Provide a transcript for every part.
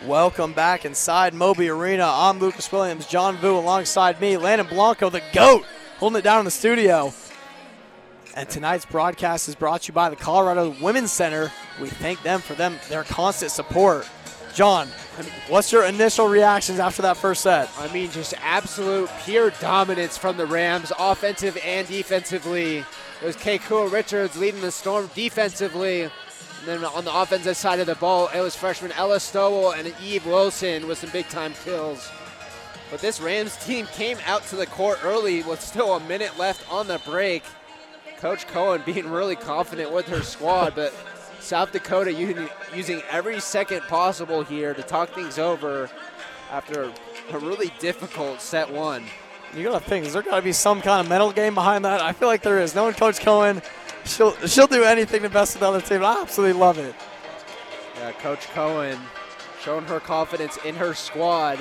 Welcome back inside Moby Arena. I'm Lucas Williams, John Vu alongside me, Landon Blanco, the GOAT, holding it down in the studio. And tonight's broadcast is brought to you by the Colorado Women's Center. We thank them for their constant support. John, what's your initial reactions after that first set? I mean, just absolute pure dominance from the Rams, offensive and defensively. It was Keikua Richards leading the Storm defensively. And then on the offensive side of the ball, it was freshman Ella Stowell and Eve Wilson with some big-time kills. But this Rams team came out to the court early with still a minute left on the break. Coach Cohen being really confident with her squad, but South Dakota using every second possible here to talk things over after a really difficult set one. You gotta think, is there gotta be some kind of mental game behind that? I feel like there is. Knowing Coach Cohen, she'll do anything to best of the other team. I absolutely love it. Yeah, Coach Cohen showing her confidence in her squad.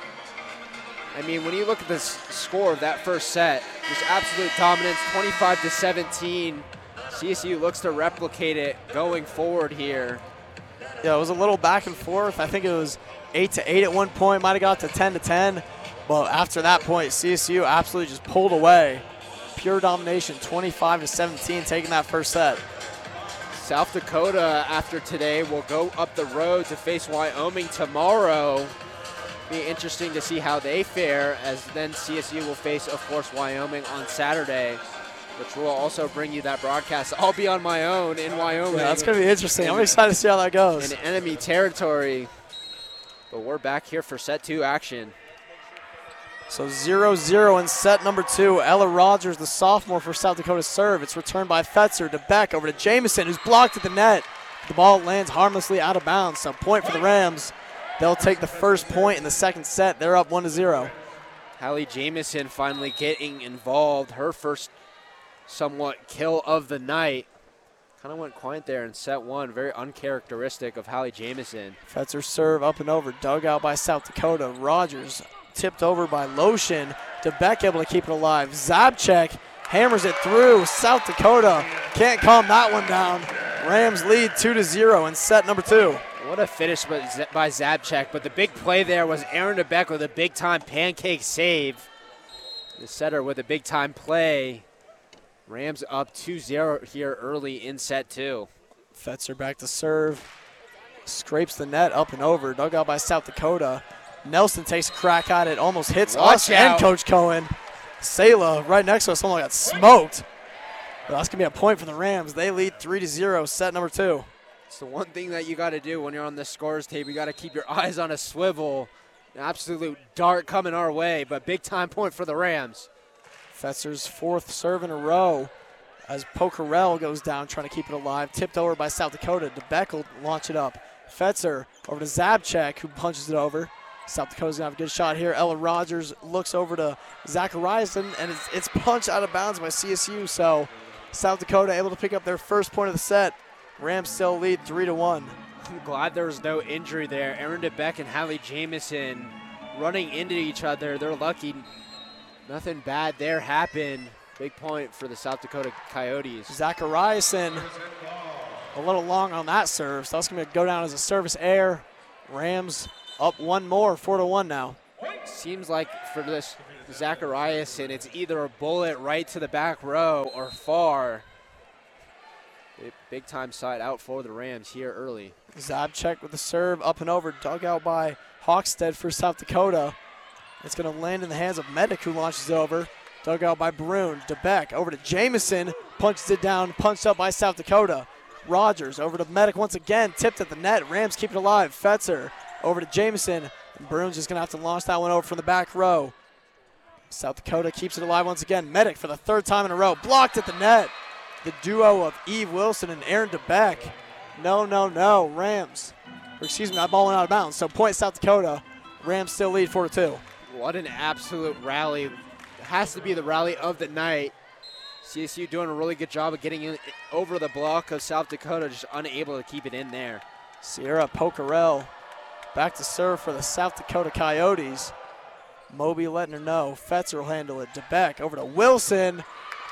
I mean, when you look at the score of that first set, just absolute dominance, 25-17. CSU looks to replicate it going forward here. Yeah, it was a little back and forth. I think it was 8-8 at one point. Might have got to 10-10. But after that point, CSU absolutely just pulled away. Pure domination, 25-17, taking that first set. South Dakota, after today, will go up the road to face Wyoming tomorrow. Be interesting to see how they fare, as then CSU will face, of course, Wyoming on Saturday, which will also bring you that broadcast. I'll be on my own in Wyoming. Yeah, that's going to be interesting. I'm excited to see how that goes. In enemy territory. But we're back here for set two action. So 0-0 in set number two. Ella Rogers, the sophomore for South Dakota serve. It's returned by Fetzer to Beck over to Jamison, who's blocked at the net. The ball lands harmlessly out of bounds. So point for the Rams. They'll take the first point in the second set. They're up 1-0. Hallie Jamison finally getting involved. Her first somewhat kill of the night. Kind of went quiet there in set one. Very uncharacteristic of Hallie Jamison. Fetzer serve up and over. Dug out by South Dakota. Rogers tipped over by Lotion. DeBeck able to keep it alive. Zabchek hammers it through. South Dakota can't calm that one down. Rams lead 2-0 in set number two. What a finish by Zabchek, but the big play there was Aaron DeBeck with a big-time pancake save. The setter with a big-time play. Rams up 2-0 here early in set two. Fetzer back to serve. Scrapes the net up and over. Dug out by South Dakota. Nelson takes a crack at it. Almost hits us and Coach Cohen. Sela right next to us almost got smoked. But that's going to be a point for the Rams. They lead 3-0, set number two. It's the one thing that you got to do when you're on the scores tape. You got to keep your eyes on a swivel. An absolute dart coming our way, but big-time point for the Rams. Fetzer's fourth serve in a row as Pokerell goes down trying to keep it alive. Tipped over by South Dakota. DeBeck will launch it up. Fetzer over to Zabchek, who punches it over. South Dakota's going to have a good shot here. Ella Rogers looks over to Zachariason, and it's punched out of bounds by CSU. So South Dakota able to pick up their first point of the set. Rams still lead 3-1. I'm glad there was no injury there. Aaron DeBeck and Hallie Jamison running into each other. They're lucky. Nothing bad there happened. Big point for the South Dakota Coyotes. Zachariason a little long on that serve, so that's going to go down as a service error. Rams up one more, 4-1 now. Seems like for this Zachariason, it's either a bullet right to the back row or far. Big time side out for the Rams here early. Zabchek with the serve up and over, dug out by Hawkstead for South Dakota. It's going to land in the hands of Medic, who launches it over. Dug out by Brune. DeBeck over to Jamison, punches it down, punched up by South Dakota. Rogers over to Medic once again, tipped at the net. Rams keep it alive. Fetzer over to Jamison, and Brune's just going to have to launch that one over from the back row. South Dakota keeps it alive once again. Medic for the third time in a row, blocked at the net. The duo of Eve Wilson and Aaron DeBeck. No, Rams. Or excuse me, that ball went out of bounds. So point South Dakota. Rams still lead 4-2. What an absolute rally. It has to be the rally of the night. CSU doing a really good job of getting in over the block of South Dakota, just unable to keep it in there. Sierra Pokerell back to serve for the South Dakota Coyotes. Moby letting her know. Fetzer will handle it. DeBeck over to Wilson.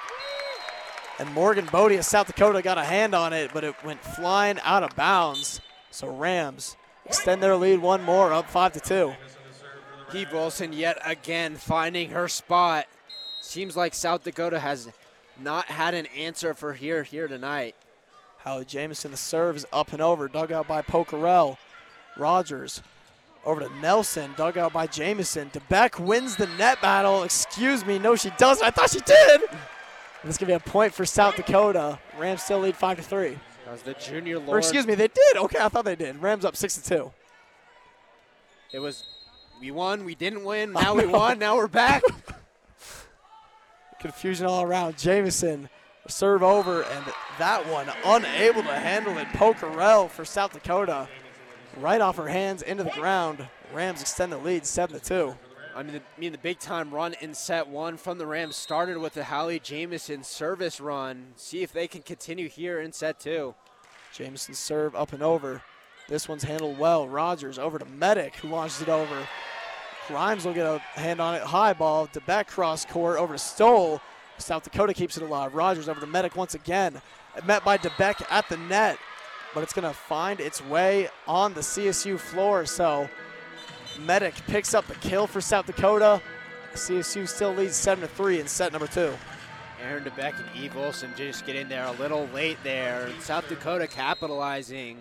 And Morgan Bodie of South Dakota got a hand on it, but it went flying out of bounds. So Rams extend their lead one more, up 5-2. Eve Wilson yet again finding her spot. Seems like South Dakota has not had an answer for here tonight. Hallie Jamison, the serve is up and over, dug out by Pokerell. Rogers over to Nelson, dug out by Jamison. DeBeck wins the net battle. Excuse me, no she doesn't. I thought she did. This is going to be a point for South Dakota. Rams still lead 5-3. That was the junior Lord. Or excuse me, they did. Okay, I thought they did. Rams up 6-2. It was, we won, we didn't win, now we won, now we're back. Confusion all around. Jamison, serve over, and that one unable to handle it. Pokerell for South Dakota. Right off her hands into the ground. Rams extend the lead 7-2. I mean, the big-time run in set one from the Rams started with the Hallie Jamison service run. See if they can continue here in set two. Jamison serve up and over. This one's handled well. Rogers over to Medic, who launches it over. Grimes will get a hand on it. High ball. DeBeck cross court over to Stoll. South Dakota keeps it alive. Rogers over to Medic once again. Met by DeBeck at the net, but it's going to find its way on the CSU floor. So Medic picks up the kill for South Dakota. CSU still leads 7-3 in set number 2. Aaron DeBeck and Eve Wilson just getting there a little late there. And South Dakota capitalizing.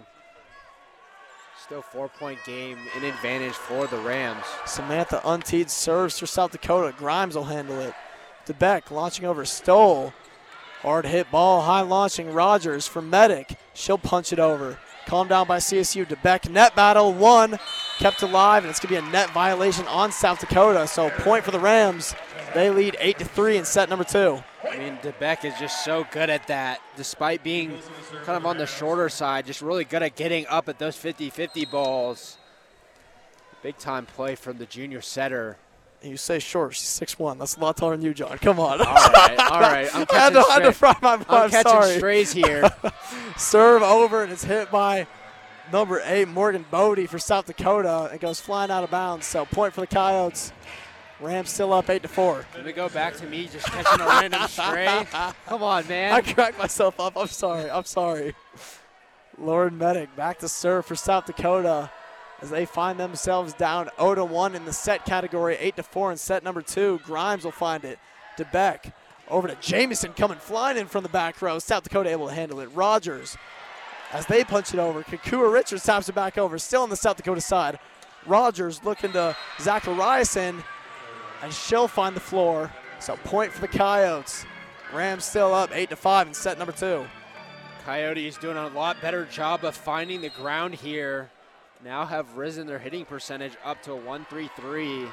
Still 4-point game in advantage for the Rams. Samantha Unteed serves for South Dakota. Grimes will handle it. DeBeck launching over Stoll. Hard hit ball, high launching Rogers for Medic. She'll punch it over. Calmed down by CSU. DeBeck net battle, one. Kept alive, and it's going to be a net violation on South Dakota. So point for the Rams. They lead 8-3 in set number 2. I mean, DeBeck is just so good at that. Despite being kind of on the shorter side, just really good at getting up at those 50-50 balls. Big time play from the junior setter. You say short, she's 6'1". That's a lot taller than you, John. Come on. All right. I'm catching strays here. Serve over, and it's hit by number 8, Morgan Bodie for South Dakota. It goes flying out of bounds, so point for the Coyotes. Rams still up 8-4. Let me go back to me just catching a random stray. Come on, man. I cracked myself up. I'm sorry. Lauren Medic back to serve for South Dakota as they find themselves down 0-1 in the set category, 8-4 in set number 2. Grimes will find it. DeBeck over to Jamison coming flying in from the back row. South Dakota able to handle it. Rogers as they punch it over. Kakua Richards taps it back over. Still on the South Dakota side. Rogers looking to Zachariasen, and she'll find the floor. So point for the Coyotes. Rams still up 8-5 in set number 2. Coyotes doing a lot better job of finding the ground here. Now have risen their hitting percentage up to a 133.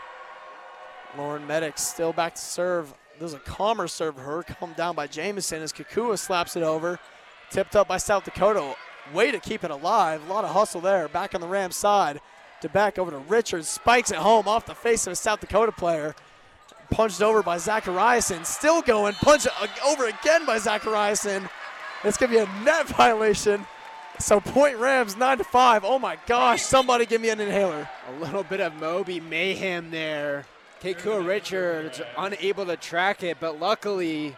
Lauren Medic still back to serve. There's a calmer serve for her. Come down by Jamison as Kakua slaps it over. Tipped up by South Dakota. Way to keep it alive. A lot of hustle there. Back on the Rams side. DeBeck over to Richards. Spikes it home off the face of a South Dakota player. Punched over by Zachariasen. Still going. Punched over again by Zachariasen. It's going to be a net violation. So point Rams 9-5. Oh my gosh, somebody give me an inhaler. A little bit of Moby mayhem there. Kakua Richards unable to track it, but luckily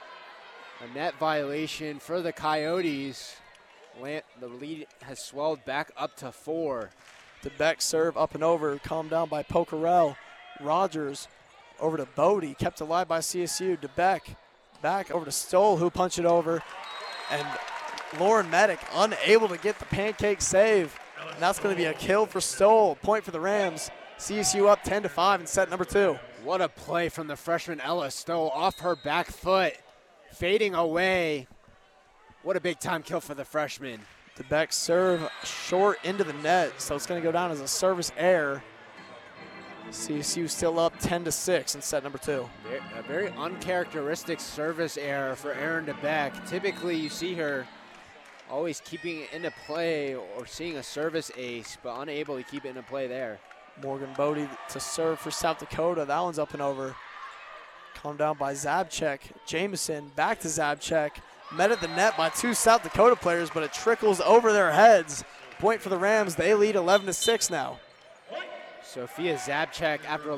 a net violation for the Coyotes. The lead has swelled back up to 4. DeBeck serve up and over, calmed down by Pokerell. Rogers over to Bodie, kept alive by CSU. DeBeck back over to Stoll, who punched it over. And Lauren Medic unable to get the pancake save. And that's going to be a kill for Stoll. Point for the Rams. CSU up 10-5 in set number 2. What a play from the freshman Ella Stoll off her back foot, fading away. What a big time kill for the freshman. DeBeck serve short into the net, so it's going to go down as a service error. CSU still up 10-6 in set number 2. A very uncharacteristic service error for Aaron DeBeck. Typically you see her always keeping it into play or seeing a service ace, but unable to keep it into play there. Morgan Bodie to serve for South Dakota. That one's up and over. Calmed down by Zabchek. Jamison back to Zabchek. Met at the net by 2 South Dakota players, but it trickles over their heads. Point for the Rams. They lead 11-6 now. Sophia Zabchek,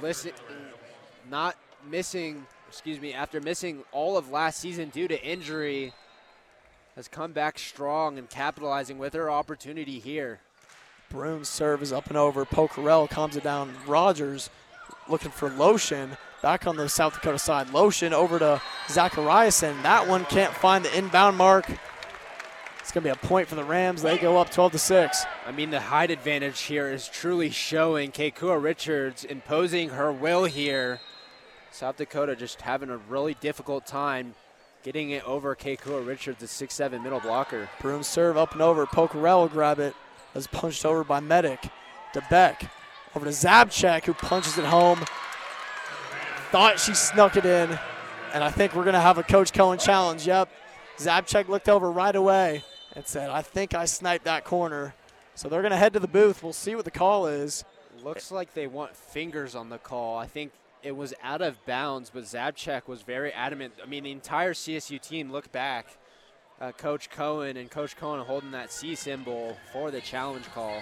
after missing all of last season due to injury, has come back strong and capitalizing with her opportunity here. Bruin's serve is up and over. Pokerell calms it down. Rogers looking for Lotion. Back on the South Dakota side. Lotion over to Zachariason. That one can't find the inbound mark. It's going to be a point for the Rams. They go up 12-6. I mean, the height advantage here is truly showing. Keikua Richards imposing her will here. South Dakota just having a really difficult time getting it over Keikua Richards, the 6'7" middle blocker. Bruin's serve up and over. Pokerell will grab it. Was punched over by Medic. DeBeck over to Zabchek, who punches it home. Thought she snuck it in, and I think we're going to have a Coach Cohen challenge. Yep. Zabchek looked over right away and said, I think I sniped that corner. So they're going to head to the booth. We'll see what the call is. Looks like they want fingers on the call. I think it was out of bounds, but Zabchek was very adamant. I mean, the entire CSU team looked back. Coach Cohen holding that C symbol for the challenge call.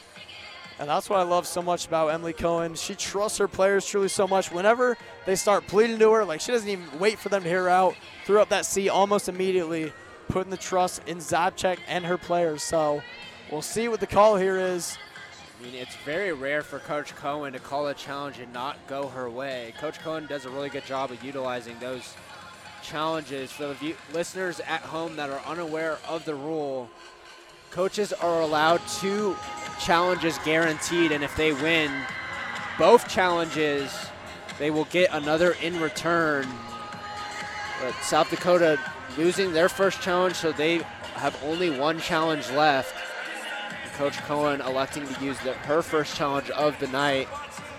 And that's what I love so much about Emily Cohen. She trusts her players truly so much. Whenever they start pleading to her, like she doesn't even wait for them to hear her out, threw up that C almost immediately, putting the trust in Zabchek and her players. So we'll see what the call here is. I mean, it's very rare for Coach Cohen to call a challenge and not go her way. Coach Cohen does a really good job of utilizing those challenges. For the listeners at home that are unaware of the rule, coaches are allowed 2 challenges guaranteed, and if they win both challenges, they will get another in return. But South Dakota losing their first challenge, so they have only 1 challenge left. And Coach Cohen electing to use her first challenge of the night.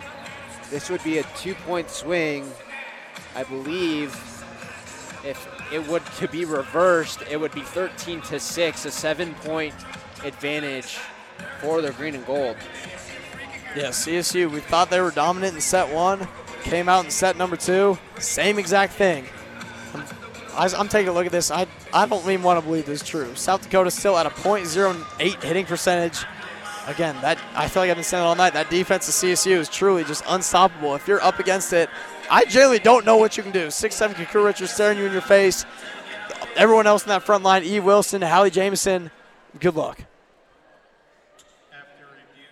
This would be a 2-point swing. I believe if it would to be reversed, it would be 13-6, a 7-point advantage for the green and gold. Yeah, CSU, we thought they were dominant in set 1, came out in set number 2, same exact thing. I'm taking a look at this. I don't even want to believe this is true. South Dakota still at a .08 hitting percentage. Again, that I feel like I've been saying it all night. That defense of CSU is truly just unstoppable. If you're up against it, I generally don't know what you can do. 6'7" Keikua Richards staring you in your face. Everyone else in that front line, E. Wilson, Hallie Jameson, good luck. After review,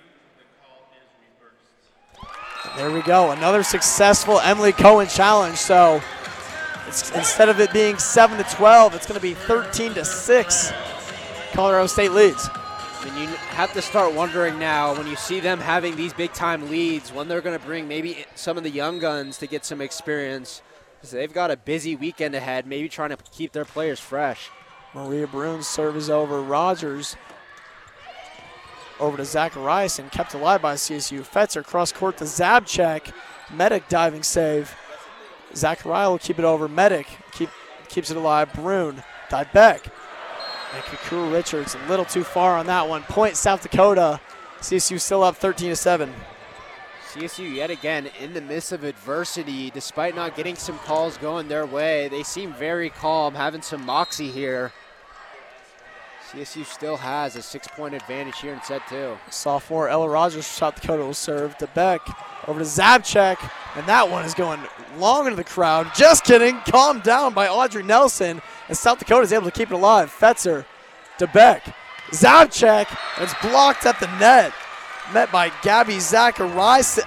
the call is reversed. There we go. Another successful Emily Cohen challenge. So instead of it being 7-12, it's going to be 13-6. Colorado State leads. I mean, you have to start wondering now when you see them having these big-time leads, when they're going to bring maybe some of the young guns to get some experience. Because they've got a busy weekend ahead, maybe trying to keep their players fresh. Maria Bruin's serve is over. Rogers over to Zacharias and kept alive by CSU. Fetzer cross court to Zabchek. Medic diving save. Zachariah will keep it over. Medic keeps it alive. Bruin, Dybeck. And Keikua Richards a little too far on that one. Point South Dakota. CSU still up 13-7. CSU yet again in the midst of adversity, despite not getting some calls going their way. They seem very calm, having some moxie here. CSU still has a 6-point advantage here in set 2. Sophomore Ella Rogers from South Dakota will serve to Beck over to Zabchek, and that one is going long into the crowd. Just kidding. Calmed down by Audrey Nelson, and South Dakota is able to keep it alive. Fetzer to Beck. Zabchek, and it's blocked at the net. Met by Gabby Zachariason.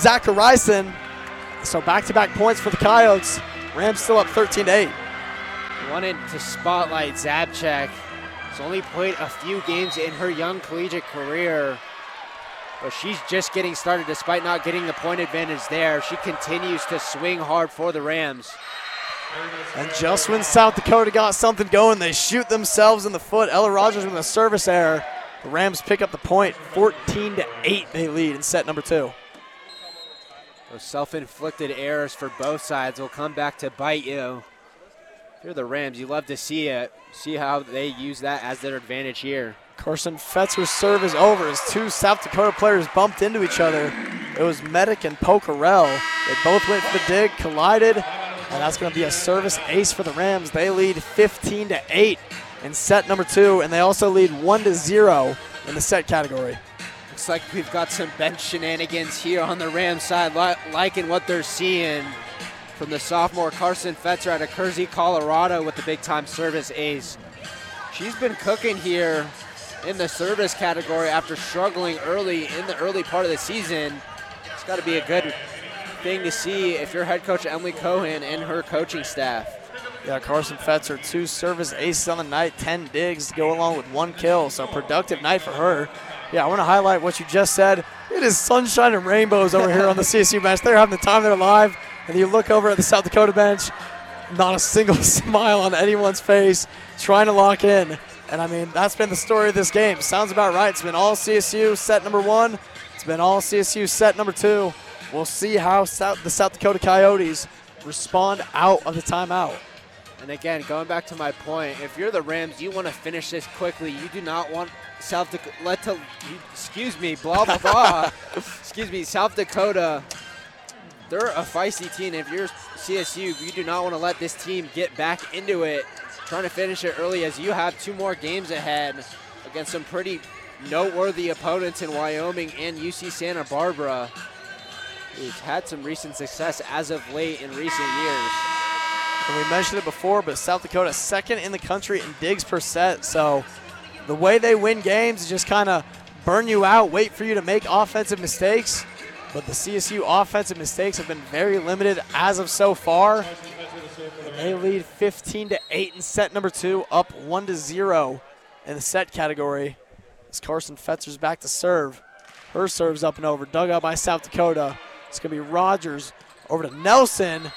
So back-to-back points for the Coyotes. Rams still up 13-8. Wanted to spotlight Zabchek. She's only played a few games in her young collegiate career, but she's just getting started despite not getting the point advantage there. She continues to swing hard for the Rams. And just when South Dakota got something going, they shoot themselves in the foot. Ella Rogers with a service error. The Rams pick up the point. 14-8 they lead in set number 2. Those self-inflicted errors for both sides will come back to bite you. If you're the Rams, you love to see it. See how they use that as their advantage here. Carson Fetzer's serve is over as 2 South Dakota players bumped into each other. It was Medic and Pokerell. They both went for the dig, collided, and that's going to be a service ace for the Rams. They lead 15-8 in set number 2, and they also lead 1-0 in the set category. Looks like we've got some bench shenanigans here on the Rams side, liking what they're seeing from the sophomore Carson Fetzer out of Kersey, Colorado with the big-time service ace. She's been cooking here in the service category after struggling early in the early part of the season. It's got to be a good thing to see if you're head coach Emily Cohen and her coaching staff. Yeah, Carson Fetzer, 2 service aces on the night, 10 digs to go along with 1 kill. So productive night for her. Yeah, I want to highlight what you just said. It is sunshine and rainbows over here on the CSU bench. They're having the time of their life. And you look over at the South Dakota bench, not a single smile on anyone's face, trying to lock in. And I mean, that's been the story of this game. Sounds about right. It's been all CSU set number 1. It's been all CSU set number 2. We'll see how the South Dakota Coyotes respond out of the timeout. And again, going back to my point, if you're the Rams, you want to finish this quickly. You do not want South Dakota, South Dakota, they're a feisty team. If you're CSU, you do not want to let this team get back into it, trying to finish it early as you have 2 more games ahead against some pretty noteworthy opponents in Wyoming and UC Santa Barbara, who've had some recent success as of late in recent years. And we mentioned it before, but South Dakota second in the country in digs per set. So the way they win games is just kind of burn you out, wait for you to make offensive mistakes. But the CSU offensive mistakes have been very limited as of so far. And they lead 15-8 in set number 2, up 1-0 in the set category. As Carson Fetzer's back to serve. Her serve's up and over, dug out by South Dakota. It's going to be Rogers over to Nelson.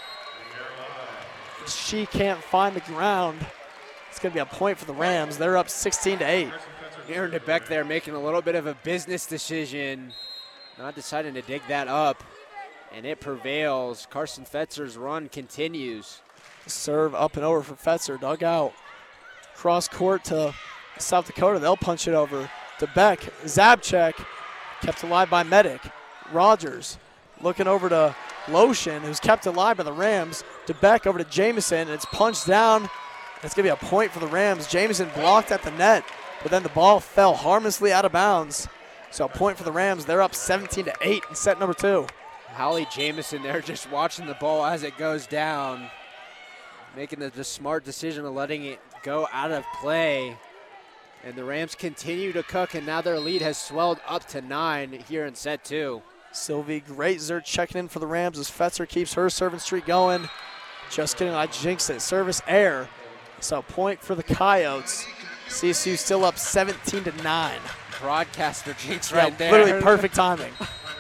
She can't find the ground. It's going to be a point for the Rams. They're up 16-8. Aaron DeBeck there making a little bit of a business decision, not deciding to dig that up, and it prevails. Carson Fetzer's run continues. Serve up and over for Fetzer, dug out. Cross court to South Dakota. They'll punch it over. DeBeck, Zabchek, kept alive by Medic. Rogers looking over to Lotion, who's kept alive by the Rams. DeBeck over to Jamison, and it's punched down. It's going to be a point for the Rams. Jamison blocked at the net, but then the ball fell harmlessly out of bounds. So a point for the Rams. They're up 17-8 in set number 2. Holly Jamison there just watching the ball as it goes down, making the smart decision of letting it go out of play. And the Rams continue to cook, and now their lead has swelled up to 9 here in set 2. Sylvie Greatzer checking in for the Rams as Fetzer keeps her serving streak going. Just kidding, I jinxed it. Service air. So point for the Coyotes. CSU still up 17-9. Broadcaster jinx right there. Literally perfect timing.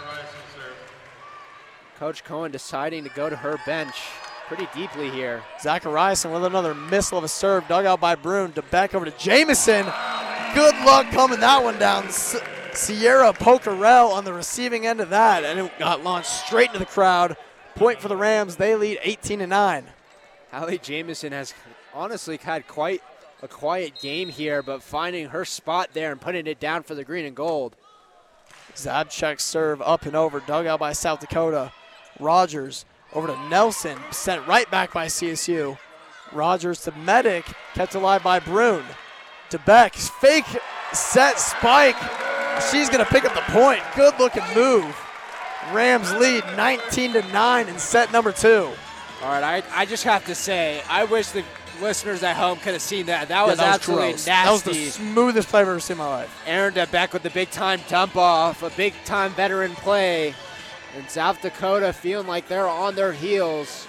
Coach Cohen deciding to go to her bench pretty deeply here. Zachariason with another missile of a serve, dug out by Brune. DeBeck over to Jamison. Good luck coming that one down. Sierra Pocarel on the receiving end of that, and it got launched straight into the crowd. Point for the Rams. They lead 18-9. Holly Jamison has honestly had quite a quiet game here, but finding her spot there and putting it down for the green and gold. Zabchek serve up and over, dug out by South Dakota. Rogers over to Nelson, sent right back by CSU. Rogers to Medic, kept alive by Brune. DeBeck, fake set spike. She's going to pick up the point. Good looking move. Rams lead 19-9 in set number 2. All right, I just have to say, I wish the listeners at home could have seen that. That was absolutely gross. nasty. That was the smoothest play I've ever seen in my life. Aaron DeBeck with the big-time dump off, a big-time veteran play. And South Dakota feeling like they're on their heels.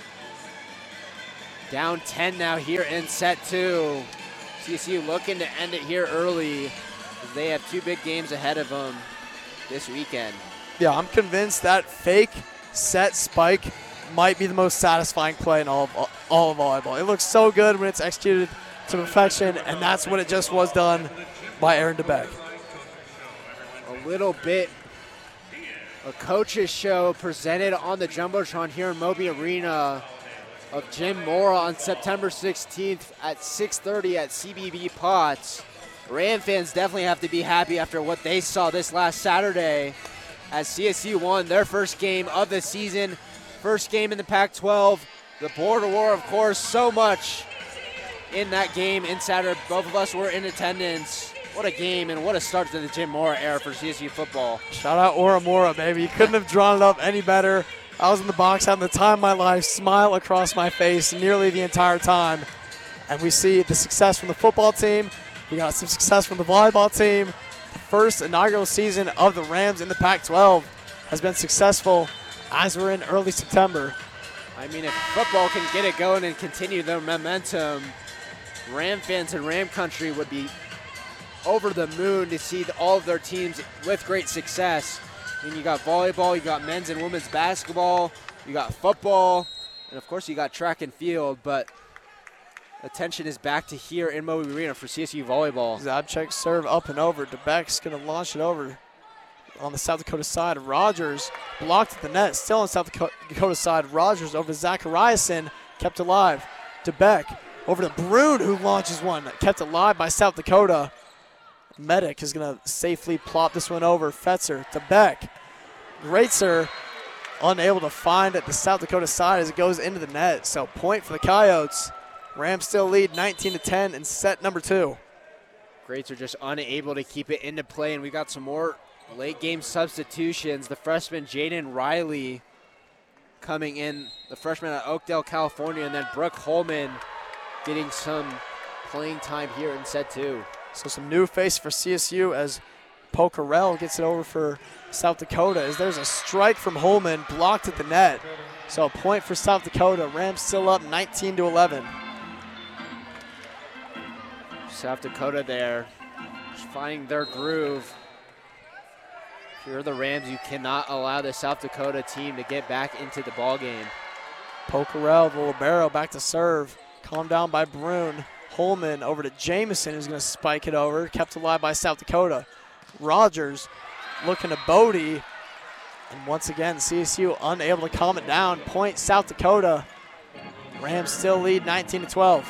Down 10 now here in set 2. CSU looking to end it here early, as they have 2 big games ahead of them this weekend. Yeah, I'm convinced that fake set spike might be the most satisfying play in all of volleyball. It looks so good when it's executed to perfection, and that's when it just was done by Aaron DeBeck. A little bit a coach's show presented on the Jumbotron here in Moby Arena of Jim Mora on September 16th at 6:30 at CBB Potts. Ram fans definitely have to be happy after what they saw this last Saturday as CSU won their first game of the season, first game in the Pac-12. The border war, of course, so much in that game in Saturday. Both of us were in attendance. What a game and what a start to the Jim Mora era for CSU football. Shout out Ora Mora, baby. You couldn't have drawn it up any better. I was in the box having the time of my life, smile across my face nearly the entire time. And we see the success from the football team, We got some success from the volleyball team. The first inaugural season of the Rams in the Pac-12 has been successful as we're in early September. I mean, if football can get it going and continue their momentum, Ram fans in Ram country would be over the moon to see all of their teams with great success. I mean, you got volleyball, you got men's and women's basketball, you got football, and of course you got track and field, but attention is back to here in Moby Arena for CSU volleyball. Zabchek serve up and over. DeBeck's going to launch it over on the South Dakota side. Rogers blocked at the net, still on South Dakota side. Rogers over to Zachariason, kept alive. DeBeck over to Brune, who launches one, kept alive by South Dakota. Medic is going to safely plop this one over. Fetzer to Beck. Greatzer unable to find at the South Dakota side as it goes into the net. So point for the Coyotes. Rams still lead 19-10 in set number 2. Greats are just unable to keep it into play, and we got some more late game substitutions. The freshman Jaden Riley coming in, the freshman out of Oakdale, California, and then Brooke Holman getting some playing time here in set 2. So some new face for CSU as Pocarel gets it over for South Dakota as there's a strike from Holman blocked at the net. So a point for South Dakota. Rams still up 19-11. South Dakota there, just finding their groove. If you're the Rams, you cannot allow the South Dakota team to get back into the ball game. Pocarel, the libero, back to serve. Calmed down by Brune. Holman over to Jamison, who's going to spike it over. Kept alive by South Dakota. Rogers looking to Bodie. And once again, CSU unable to calm it down. Point South Dakota. Rams still lead 19-12.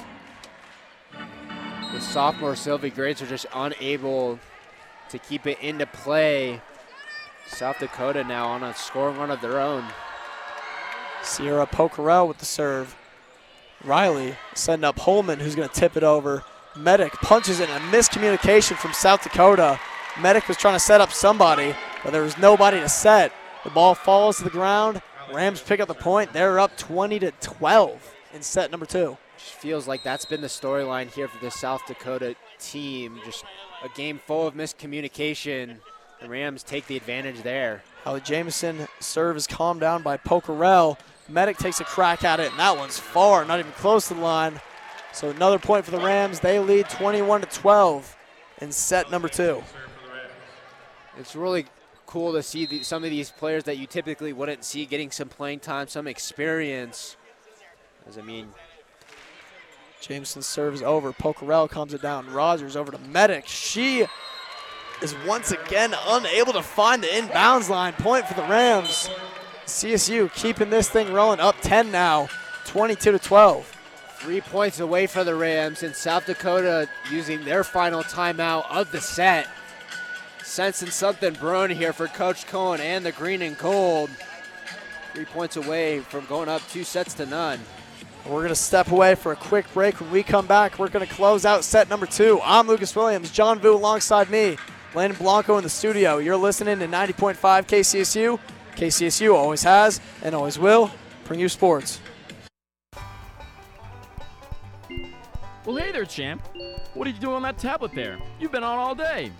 The sophomore Sylvie Greats are just unable to keep it into play. South Dakota now on a scoring run of their own. Sierra Pocarel with the serve. Riley setting up Holman, who's going to tip it over. Medic punches it, and a miscommunication from South Dakota. Medic was trying to set up somebody, but there was nobody to set. The ball falls to the ground. Rams pick up the point. They're up 20-12 in set number 2. Just feels like that's been the storyline here for the South Dakota team. Just a game full of miscommunication. The Rams take the advantage there. Holly Jamison serve is calmed down by Pocarel. Medic takes a crack at it, and that one's far, not even close to the line. So another point for the Rams. They lead 21-12 in set number 2. It's really cool to see some of these players that you typically wouldn't see getting some playing time, some experience. Jameson's serve is over. Pocarel comes it down. Rogers over to Medic. She is once again unable to find the inbounds line. Point for the Rams. CSU keeping this thing rolling, up 10 now, 22-12. 3 points away for the Rams, and South Dakota using their final timeout of the set. Sensing something brewing here for Coach Cohen and the green and gold. 3 points away from going up 2-0. We're going to step away for a quick break. When we come back, we're going to close out set number 2. I'm Lucas Williams, John Vu alongside me, Landon Blanco in the studio. You're listening to 90.5 KCSU. KCSU always has and always will bring you sports. Well, hey there, champ. What are you doing on that tablet there? You've been on all day.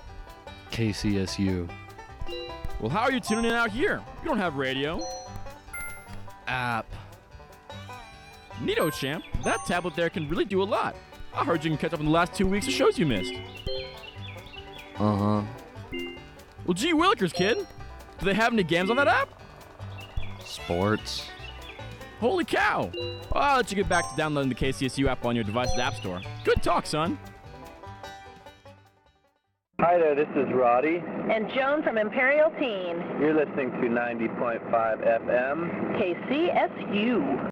KCSU. Well, how are you tuning in out here? You don't have radio. App. Neato, champ. That tablet there can really do a lot. I heard you can catch up on the last 2 weeks of shows you missed. Uh-huh. Well, gee willikers, kid. Do they have any games on that app? Sports. Holy cow. Well, I'll let you get back to downloading the KCSU app on your device's app store. Good talk, son. Hi there, this is Roddy. And Joan from Imperial Teen. You're listening to 90.5 FM. KCSU.